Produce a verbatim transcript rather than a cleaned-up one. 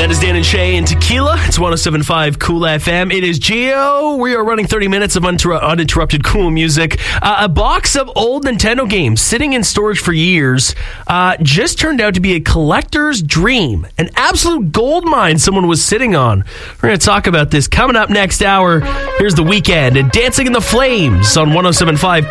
That is Dan and Shay and Tequila. It's one oh seven point five Cool F M. It is Geo. We are running thirty minutes of uninter- uninterrupted cool music. Uh, a box of old Nintendo games sitting in storage for years uh, just turned out to be a collector's dream. An absolute gold mine someone was sitting on. We're going to talk about this coming up next hour. Here's The Weeknd and Dancing in the Flames on one oh seven point five